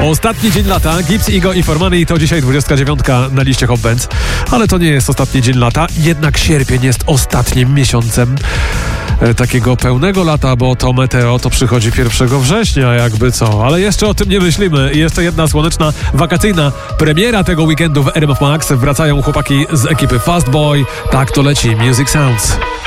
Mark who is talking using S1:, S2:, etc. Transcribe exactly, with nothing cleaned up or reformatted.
S1: Ostatni dzień lata, Gibbs, Igo i Formani to dzisiaj dwudziestka dziewiątka na liście Hot Bands. Ale to nie jest ostatni dzień lata, jednak sierpień jest ostatnim miesiącem e, takiego pełnego lata, bo to meteo to przychodzi pierwszego września, jakby co. Ale jeszcze o tym nie myślimy. I jeszcze jedna słoneczna, wakacyjna premiera tego weekendu w R M F Max. Wracają chłopaki z ekipy Fast Boy. Tak to leci Music Sounds.